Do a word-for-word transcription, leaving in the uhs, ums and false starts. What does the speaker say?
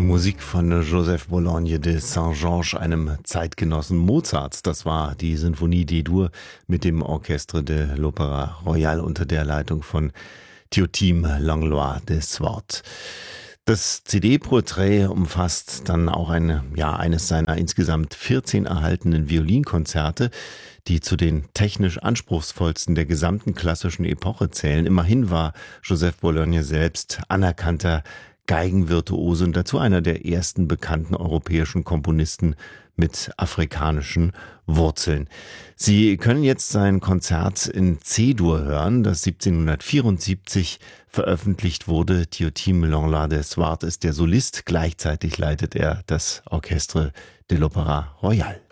Musik von Joseph Bologne de Saint-Georges, einem Zeitgenossen Mozarts. Das war die Sinfonie D-Dur mit dem Orchestre de l'Opéra Royal unter der Leitung von Théotime Langlois de Swart. Das C D-Porträt umfasst dann auch eine, ja, eines seiner insgesamt vierzehn erhaltenen Violinkonzerte, die zu den technisch anspruchsvollsten der gesamten klassischen Epoche zählen. Immerhin war Joseph Bologne selbst anerkannter Geigenvirtuose und dazu einer der ersten bekannten europäischen Komponisten mit afrikanischen Wurzeln. Sie können jetzt sein Konzert in C-Dur hören, das siebzehnhundertvierundsiebzig veröffentlicht wurde. Théotime Langlois de Swart ist der Solist, gleichzeitig leitet er das Orchestre de l'Opéra Royal.